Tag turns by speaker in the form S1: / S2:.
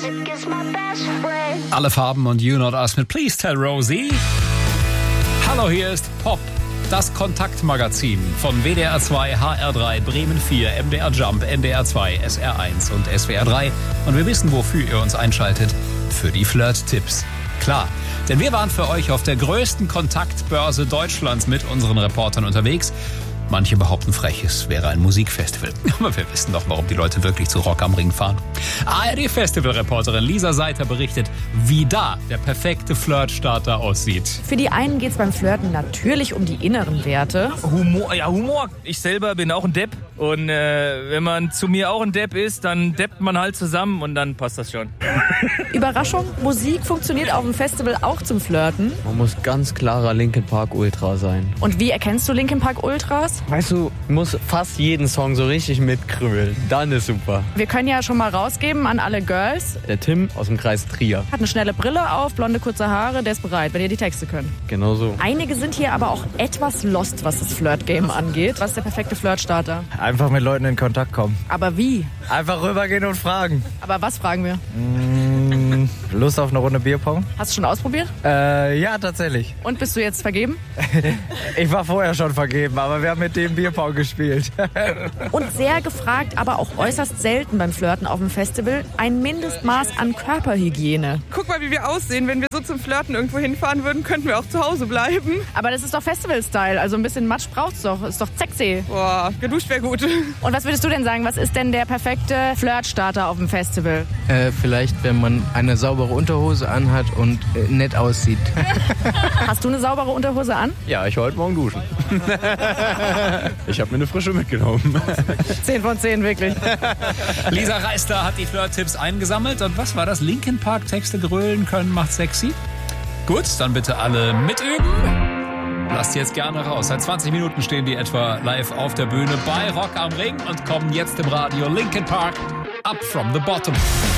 S1: Alle Farben und You Not Us mit Please Tell Rosie. Hallo, hier ist Pop, das Kontaktmagazin von WDR 2, HR3, Bremen 4, MDR Jump, NDR 2, SR1 und SWR 3. Und wir wissen, wofür ihr uns einschaltet. Für die Flirt-Tipps. Klar, denn wir waren für euch auf der größten Kontaktbörse Deutschlands mit unseren Reportern unterwegs. Manche behaupten frech, es wäre ein Musikfestival. Aber wir wissen doch, warum die Leute wirklich zu Rock am Ring fahren. ARD-Festivalreporterin Lisa Seiter berichtet, wie da der perfekte Flirtstarter aussieht.
S2: Für die einen geht es beim Flirten natürlich um die inneren Werte.
S3: Humor. Ich selber bin auch ein Depp. Und wenn man zu mir auch ein Depp ist, dann deppt man halt zusammen und dann passt das schon.
S2: Überraschung, Musik funktioniert auf dem Festival auch zum Flirten.
S4: Man muss ganz klarer Linkin Park Ultra sein.
S2: Und wie erkennst du Linkin Park Ultras?
S4: Weißt du, muss fast jeden Song so richtig mitkrümeln. Dann ist super.
S2: Wir können ja schon mal rausgeben an alle Girls.
S4: Der Tim aus dem Kreis Trier.
S2: Hat eine schnelle Brille auf, blonde kurze Haare, der ist bereit, wenn ihr die Texte könnt.
S4: Genau so.
S2: Einige sind hier aber auch etwas lost, was das Flirt-Game angeht. Was ist der perfekte Flirtstarter?
S5: Einfach mit Leuten in Kontakt kommen.
S2: Aber wie?
S5: Einfach rübergehen und fragen.
S2: Aber was fragen wir?
S5: Lust auf eine Runde Bierpong?
S2: Hast du schon ausprobiert?
S5: Ja, tatsächlich.
S2: Und bist du jetzt vergeben?
S5: Ich war vorher schon vergeben, aber wir haben mit dem Bierpong gespielt.
S2: Und sehr gefragt, aber auch äußerst selten beim Flirten auf dem Festival, ein Mindestmaß an Körperhygiene.
S6: Guck mal, wie wir aussehen. Wenn wir so zum Flirten irgendwo hinfahren würden, könnten wir auch zu Hause bleiben.
S2: Aber das ist doch Festival-Style, also ein bisschen Matsch braucht's doch. Ist doch sexy.
S6: Boah, geduscht wäre gut.
S2: Und was würdest du denn sagen, was ist denn der perfekte Flirtstarter auf dem Festival?
S7: Vielleicht, wenn man eine saubere Unterhose anhat und nett aussieht.
S2: Hast du eine saubere Unterhose an?
S4: Ja, ich war heute Morgen duschen. Ich habe mir eine frische mitgenommen.
S2: 10 von 10, wirklich.
S1: Lisa Reister hat die Flirt-Tipps eingesammelt. Und was war das? Linkin Park Texte grölen können macht sexy? Gut, dann bitte alle mitüben. Lasst jetzt gerne raus. Seit 20 Minuten stehen die etwa live auf der Bühne bei Rock am Ring und kommen jetzt im Radio Linkin Park Up from the Bottom.